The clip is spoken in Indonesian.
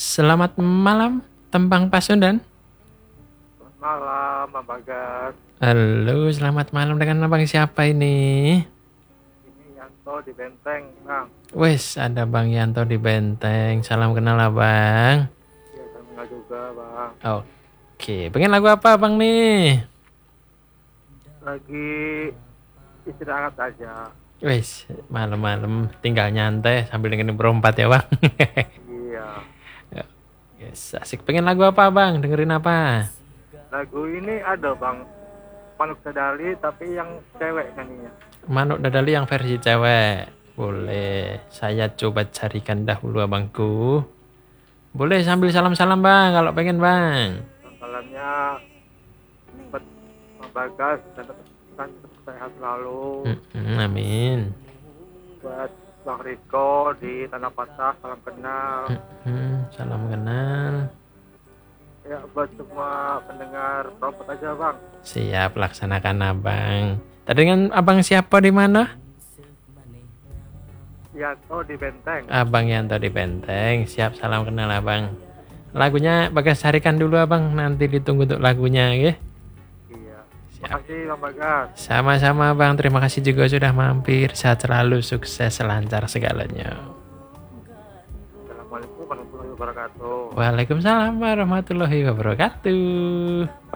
Selamat malam, Tembang Pasundan. Malam, Bang Bagas. Halo, selamat malam dengan abang siapa ini? Ini Yanto di Benteng, Bang. Wes, ada Bang Yanto di Benteng. Salam kenal abang. Ya, saya kenal juga, Bang. Oke, pengen lagu apa abang nih? Lagi istirahat aja. Wes, malam-malam tinggal nyantai sambil dengerin berempat ya bang. Iya. Yes, asik. Pengen lagu apa bang? Dengerin apa? Lagu ini ada, Bang. Manuk Sadali, tapi yang cewek nyanyinya. Manuk Dadali yang versi cewek. Boleh, saya coba carikan dahulu abangku. Boleh sambil salam-salam bang, kalau pengen bang. Salamnya buat Bang Bagas dan tetap sehat selalu. Amin. Buat Bang Riko di Tanah Patah, salam kenal. Salam kenal. Ya, buat semua pendengar Propot aja, Bang. Siap laksanakan abang. Tadi dengan abang siapa di mana? Yanto di Benteng. Abang Yanto di Benteng. Siap salam kenal abang. Lagunya Bagas carikan dulu abang. Nanti ditunggu untuk lagunya ya. Iya. Siap. Makasih, Bang Bagas. Sama-sama bang. Terima kasih juga sudah mampir. Sehat selalu, sukses, lancar segalanya. Assalamualaikum warahmatullahi wabarakatuh. Waalaikumsalam warahmatullahi wabarakatuh.